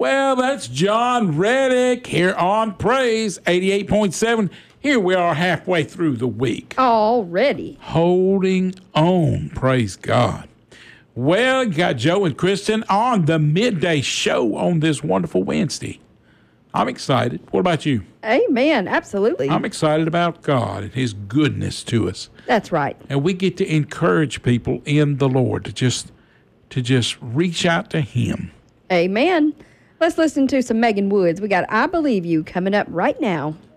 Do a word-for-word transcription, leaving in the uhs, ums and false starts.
Well, that's John Reddick here on Praise eighty-eight point seven. Here we are halfway through the week. Already. Holding on. Praise God. Well, you got Joe and Kristen on the midday show on this wonderful Wednesday. I'm excited. What about you? Amen. Absolutely. I'm excited about God and his goodness to us. That's right. And we get to encourage people in the Lord to just to just reach out to him. Amen. Let's listen to some Megan Woods. We got I Believe You coming up right now.